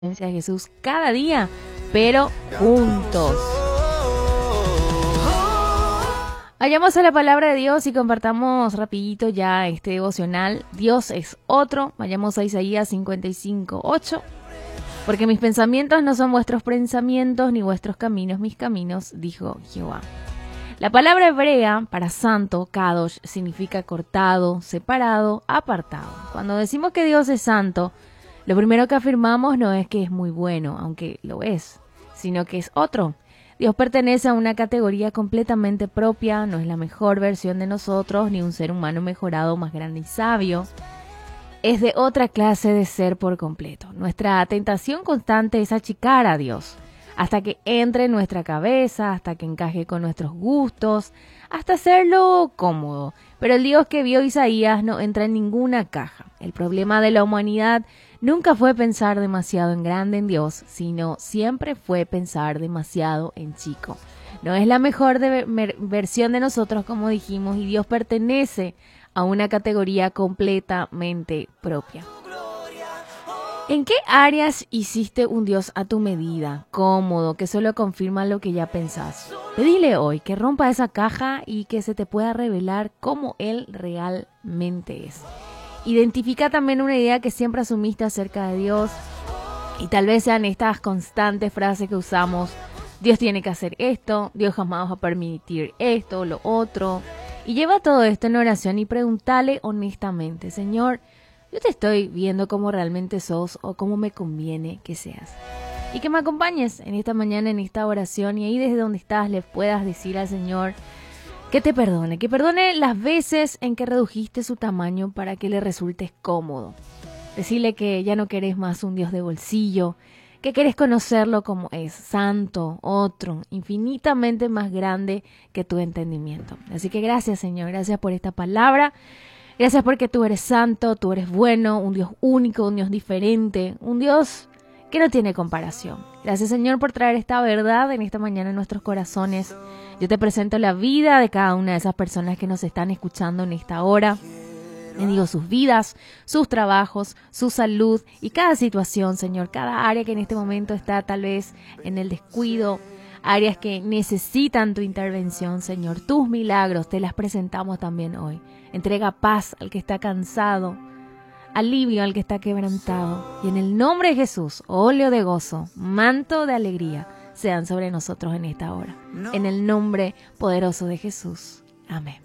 presencia de Jesús cada día, pero juntos. Vayamos a la palabra de Dios y compartamos rapidito ya este devocional. Dios es otro. Vayamos a Isaías 55:8. Porque mis pensamientos no son vuestros pensamientos, ni vuestros caminos mis caminos, dijo Jehová. La palabra hebrea para santo, kadosh, significa cortado, separado, apartado. Cuando decimos que Dios es santo, lo primero que afirmamos no es que es muy bueno, aunque lo es, sino que es otro. Dios pertenece a una categoría completamente propia, no es la mejor versión de nosotros, ni un ser humano mejorado, más grande y sabio. Es de otra clase de ser por completo. Nuestra tentación constante es achicar a Dios, hasta que entre en nuestra cabeza, hasta que encaje con nuestros gustos, hasta hacerlo cómodo. Pero el Dios que vio Isaías no entra en ninguna caja. El problema de la humanidad nunca fue pensar demasiado en grande en Dios, sino siempre fue pensar demasiado en chico. No es la mejor versión de nosotros, como dijimos, y Dios pertenece a una categoría completamente propia. ¿En qué áreas hiciste un Dios a tu medida, cómodo, que solo confirma lo que ya pensás? Pedile hoy que rompa esa caja y que se te pueda revelar cómo Él realmente es. Identifica también una idea que siempre asumiste acerca de Dios y tal vez sean estas constantes frases que usamos. Dios tiene que hacer esto, Dios jamás va a permitir esto, lo otro. Y lleva todo esto en oración y pregúntale honestamente, Señor, yo te estoy viendo como realmente sos o cómo me conviene que seas. Y que me acompañes en esta mañana, en esta oración, y ahí desde donde estás le puedas decir al Señor que te perdone, que perdone las veces en que redujiste su tamaño para que le resultes cómodo. Decirle que ya no querés más un Dios de bolsillo, que querés conocerlo como es, santo, otro, infinitamente más grande que tu entendimiento. Así que gracias, Señor, gracias por esta palabra. Gracias porque tú eres santo, tú eres bueno, un Dios único, un Dios diferente, un Dios que no tiene comparación. Gracias, Señor, por traer esta verdad en esta mañana en nuestros corazones. Yo te presento la vida de cada una de esas personas que nos están escuchando en esta hora. Bendigo sus vidas, sus trabajos, su salud y cada situación, Señor, cada área que en este momento está tal vez en el descuido, áreas que necesitan tu intervención, Señor. Tus milagros te las presentamos también hoy. Entrega paz al que está cansado, alivio al que está quebrantado. Y en el nombre de Jesús, óleo de gozo, manto de alegría, sean sobre nosotros en esta hora. En el nombre poderoso de Jesús. Amén.